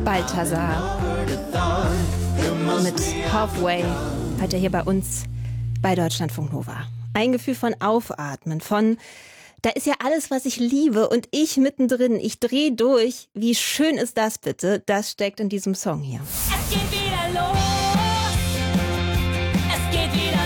Balthasar mit Halfway, heute hier bei uns bei Deutschlandfunk Nova. Ein Gefühl von Aufatmen, von da ist ja alles, was ich liebe und ich mittendrin, ich drehe durch. Wie schön ist das bitte? Das steckt in diesem Song hier. Es geht wieder los, es geht wieder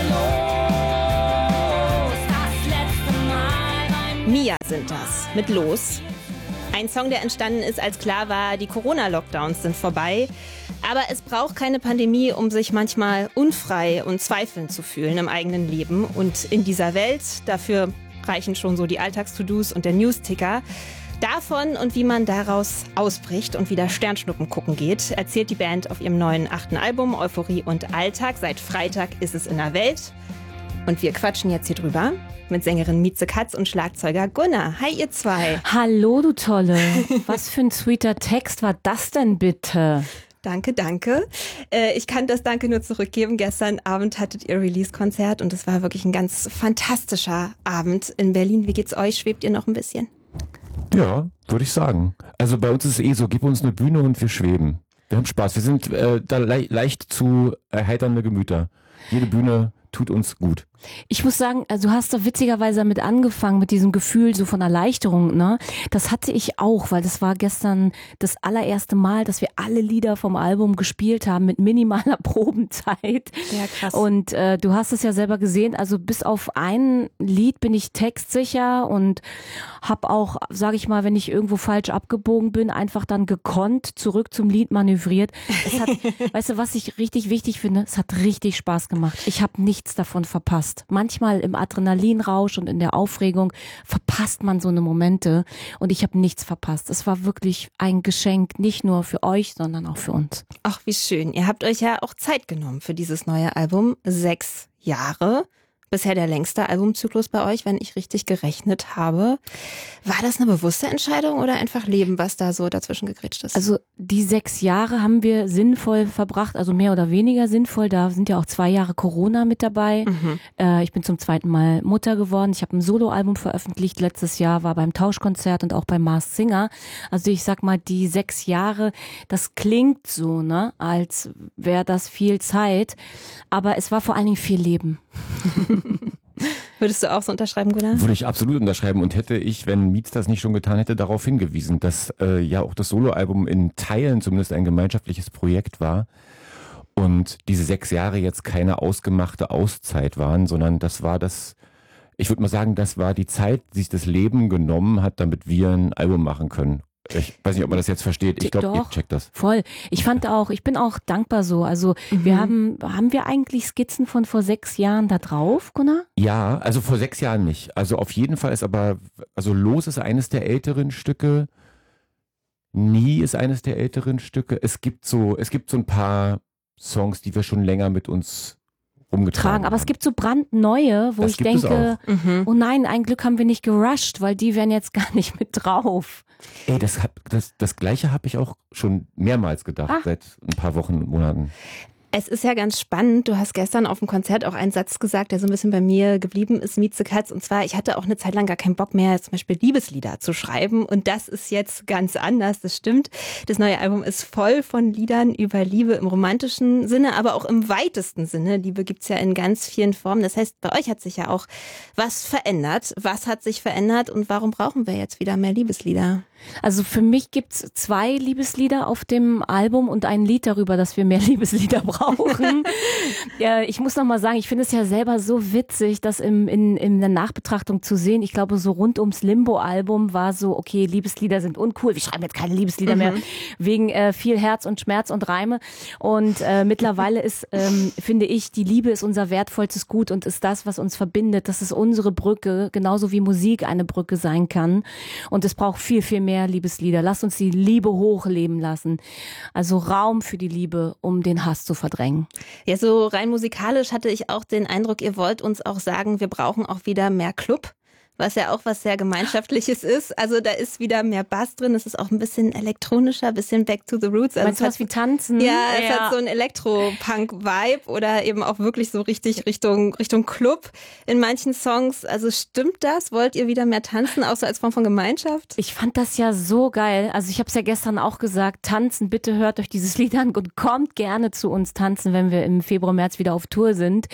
los, das letzte Mal beim Mia sind das, mit Los. Ein Song, der entstanden ist, als klar war, die Corona-Lockdowns sind vorbei. Aber es braucht keine Pandemie, um sich manchmal unfrei und zweifelnd zu fühlen im eigenen Leben und in dieser Welt. Dafür reichen schon so die Alltags-To-Dos und der News-Ticker. Davon und wie man daraus ausbricht und wieder Sternschnuppen gucken geht, erzählt die Band auf ihrem neuen 8. Album Euphorie und Alltag. Seit Freitag ist es in der Welt. Und wir quatschen jetzt hier drüber mit Sängerin Mieze Katz und Schlagzeuger Gunnar. Hi, ihr zwei. Hallo, du Tolle. Was für ein sweeter Text war das denn bitte? Danke, danke. Ich kann das Danke nur zurückgeben. Gestern Abend hattet ihr Release-Konzert und es war wirklich ein ganz fantastischer Abend in Berlin. Wie geht's euch? Schwebt ihr noch ein bisschen? Ja, würde ich sagen. Also bei uns ist es so, gib uns eine Bühne und wir schweben. Wir haben Spaß. Wir sind da leicht zu erheiternde Gemüter. Jede Bühne tut uns gut. Ich muss sagen, also du hast da witzigerweise damit angefangen, mit diesem Gefühl so von Erleichterung, ne? Das hatte ich auch, weil das war gestern das allererste Mal, dass wir alle Lieder vom Album gespielt haben mit minimaler Probenzeit. Ja, krass. Und du hast es ja selber gesehen, also bis auf ein Lied bin ich textsicher und habe auch, sage ich mal, wenn ich irgendwo falsch abgebogen bin, einfach dann gekonnt zurück zum Lied manövriert. Es hat, weißt du, was ich richtig wichtig finde? Es hat richtig Spaß gemacht. Ich habe nichts davon verpasst. Manchmal im Adrenalinrausch und in der Aufregung verpasst man so eine Momente und ich habe nichts verpasst. Es war wirklich ein Geschenk, nicht nur für euch, sondern auch für uns. Ach, wie schön. Ihr habt euch ja auch Zeit genommen für dieses neue Album. 6 Jahre. Bisher der längste Albumzyklus bei euch, wenn ich richtig gerechnet habe. War das eine bewusste Entscheidung oder einfach Leben, was da so dazwischen gegrätscht ist? Also die 6 Jahre haben wir sinnvoll verbracht, also mehr oder weniger sinnvoll. Da sind ja auch 2 Jahre Corona mit dabei. Ich bin zum 2. Mal Mutter geworden. Ich habe ein Soloalbum veröffentlicht letztes Jahr, war beim Tauschkonzert und auch beim Masked Singer. Also ich sag mal, die 6 Jahre, das klingt so, ne, als wäre das viel Zeit. Aber es war vor allen Dingen viel Leben. Würdest du auch so unterschreiben, Gunnar? Würde ich absolut unterschreiben und hätte ich, wenn Mietz das nicht schon getan hätte, darauf hingewiesen, dass ja auch das Soloalbum in Teilen zumindest ein gemeinschaftliches Projekt war und diese 6 Jahre jetzt keine ausgemachte Auszeit waren, sondern das war das, ich würde mal sagen, das war die Zeit, die sich das Leben genommen hat, damit wir ein Album machen können. Ich weiß nicht, ob man das jetzt versteht. Ich glaube, ihr checkt das. Voll. Ich bin auch dankbar so. Also haben wir eigentlich Skizzen von vor 6 Jahren da drauf, Gunnar? Ja, also vor 6 Jahren nicht. Also auf jeden Fall ist aber, also Los ist eines der älteren Stücke. Nie ist eines der älteren Stücke. Es gibt so ein paar Songs, die wir schon länger mit uns rumgetragen Aber haben. es gibt so brandneue, wo Das ich gibt es denke, oh nein, ein Glück haben wir nicht gerusht, weil die wären jetzt gar nicht mit drauf. Ey, das Gleiche habe ich auch schon mehrmals gedacht, seit ein paar Wochen, Monaten. Es ist ja ganz spannend. Du hast gestern auf dem Konzert auch einen Satz gesagt, der so ein bisschen bei mir geblieben ist, Mieze Katz. Und zwar, ich hatte auch eine Zeit lang gar keinen Bock mehr, zum Beispiel Liebeslieder zu schreiben. Und das ist jetzt ganz anders, das stimmt. Das neue Album ist voll von Liedern über Liebe im romantischen Sinne, aber auch im weitesten Sinne. Liebe gibt's ja in ganz vielen Formen. Das heißt, bei euch hat sich ja auch was verändert. Was hat sich verändert und warum brauchen wir jetzt wieder mehr Liebeslieder? Also für mich gibt's 2 Liebeslieder auf dem Album und ein Lied darüber, dass wir mehr Liebeslieder brauchen. Ja, ich muss noch mal sagen, ich finde es ja selber so witzig, das in der Nachbetrachtung zu sehen. Ich glaube, so rund ums Limbo-Album war so, okay, Liebeslieder sind uncool, wir schreiben jetzt keine Liebeslieder mehr, wegen viel Herz und Schmerz und Reime. Und mittlerweile ist, finde ich, die Liebe ist unser wertvollstes Gut und ist das, was uns verbindet. Das ist unsere Brücke, genauso wie Musik eine Brücke sein kann. Und es braucht viel, viel mehr Liebeslieder. Lasst uns die Liebe hochleben lassen. Also Raum für die Liebe, um den Hass zu verdrängen. Ja, so rein musikalisch hatte ich auch den Eindruck, ihr wollt uns auch sagen, wir brauchen auch wieder mehr Club. was ja auch was sehr Gemeinschaftliches ist. Also da ist wieder mehr Bass drin, es ist auch ein bisschen elektronischer, ein bisschen back to the roots. Also Meinst du was wie tanzen? Ja, es hat so einen Elektro-Punk-Vibe oder eben auch wirklich so richtig Richtung Club in manchen Songs. Also stimmt das? Wollt ihr wieder mehr tanzen, auch so als Form von Gemeinschaft? Ich fand das ja so geil. Also ich habe es ja gestern auch gesagt, tanzen, bitte hört euch dieses Lied an und kommt gerne zu uns tanzen, wenn wir im Februar, März wieder auf Tour sind.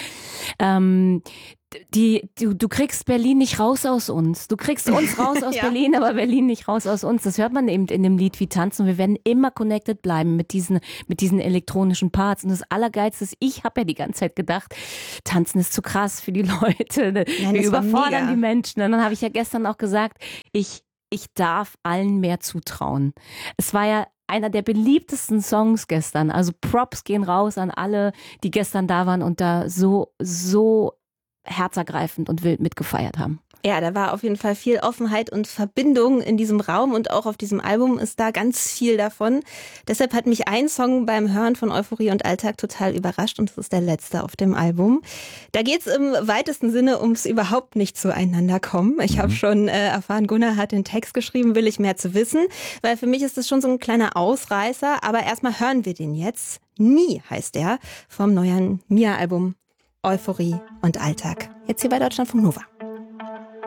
Du kriegst Berlin nicht raus aus uns. Du kriegst uns raus aus Ja. Berlin, aber Berlin nicht raus aus uns. Das hört man eben in dem Lied wie Tanzen. Und wir werden immer connected bleiben mit diesen elektronischen Parts. Und das Allergeilste ist, ich habe ja die ganze Zeit gedacht, Tanzen ist zu krass für die Leute. Nein, Wir das war überfordern mega. die Menschen. Und dann habe ich ja gestern auch gesagt, ich darf allen mehr zutrauen. Es war ja einer der beliebtesten Songs gestern. Also Props gehen raus an alle, die gestern da waren und da so herzergreifend und wild mitgefeiert haben. Ja, da war auf jeden Fall viel Offenheit und Verbindung in diesem Raum und auch auf diesem Album ist da ganz viel davon. Deshalb hat mich ein Song beim Hören von Euphorie und Alltag total überrascht und das ist der letzte auf dem Album. Da geht's im weitesten Sinne ums überhaupt nicht zueinander kommen. Ich habe schon erfahren, Gunnar hat den Text geschrieben, will ich mehr zu wissen, weil für mich ist das schon so ein kleiner Ausreißer, aber erstmal hören wir den jetzt. Nie heißt er vom neuen Mia-Album Euphorie und Alltag. Jetzt hier bei Deutschlandfunk Nova.